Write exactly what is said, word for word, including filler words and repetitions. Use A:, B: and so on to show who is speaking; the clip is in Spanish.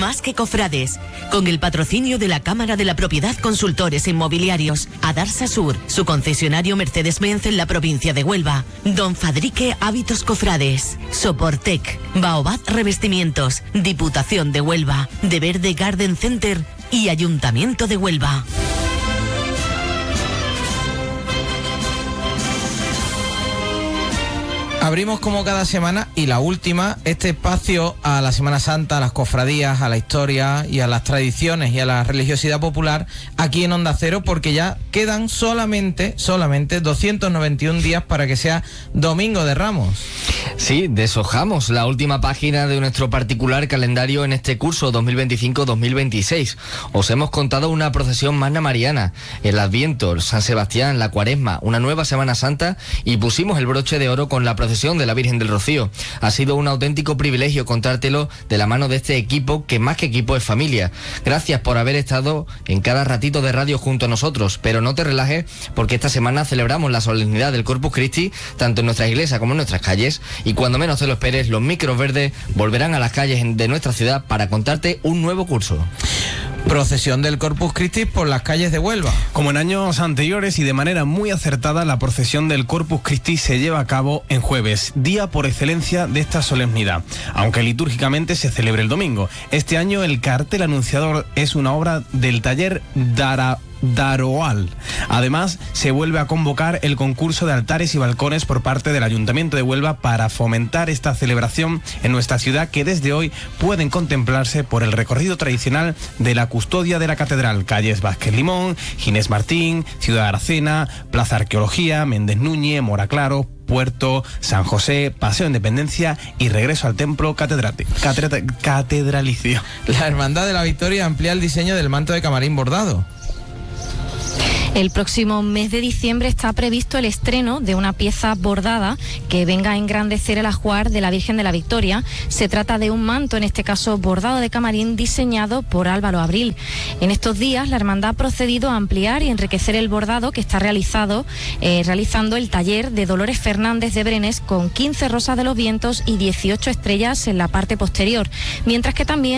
A: Más que cofrades, con el patrocinio de la Cámara de la Propiedad Consultores Inmobiliarios, Adarsa Sur, su concesionario Mercedes-Benz en la provincia de Huelva, Don Fadrique Hábitos Cofrades, Soportec, Baobab Revestimientos, Diputación de Huelva, De Verde Garden Center y Ayuntamiento de Huelva.
B: Abrimos como cada semana y la última este espacio a la Semana Santa, a las cofradías, a la historia y a las tradiciones y a la religiosidad popular aquí en Onda Cero, porque ya quedan solamente, solamente doscientos noventa y un días para que sea Domingo de Ramos.
C: Sí, deshojamos la última página de nuestro particular calendario en este curso dos mil veinticinco dos mil veintiséis. Os hemos contado una procesión magna mariana, el Adviento, San Sebastián, la Cuaresma, una nueva Semana Santa y pusimos el broche de oro con la procesión de la Virgen del Rocío. Ha sido un auténtico privilegio contártelo de la mano de este equipo, que más que equipo es familia. Gracias por haber estado en cada ratito de radio junto a nosotros, pero no te relajes, porque esta semana celebramos la solemnidad del Corpus Christi, tanto en nuestra iglesia como en nuestras calles, y cuando menos te lo esperes, los micros verdes volverán a las calles de nuestra ciudad para contarte un nuevo curso.
B: Procesión del Corpus Christi por las calles de Huelva.
D: Como en años anteriores y de manera muy acertada, la procesión del Corpus Christi se lleva a cabo en jueves, día por excelencia de esta solemnidad, aunque litúrgicamente se celebre el domingo. Este año el cartel anunciador es una obra del taller Dara Daroal. Además, se vuelve a convocar el concurso de altares y balcones por parte del Ayuntamiento de Huelva para fomentar esta celebración en nuestra ciudad, que desde hoy pueden contemplarse por el recorrido tradicional de la custodia de la catedral, calles Vázquez Limón, Ginés Martín, Ciudad Aracena, Plaza Arqueología, Méndez Núñez, Mora Claro, Puerto, San José, Paseo Independencia y regreso al templo catedrati- catedra- catedralicio.
B: La Hermandad de la Victoria amplía el diseño del manto de camarín bordado.
E: El próximo mes de diciembre está previsto el estreno de una pieza bordada que venga a engrandecer el ajuar de la Virgen de la Victoria. Se trata de un manto, en este caso bordado de camarín, diseñado por Álvaro Abril. En estos días la hermandad ha procedido a ampliar y enriquecer el bordado que está realizado, eh, realizando el taller de Dolores Fernández de Brenes con quince rosas de los vientos y dieciocho estrellas en la parte posterior, mientras que también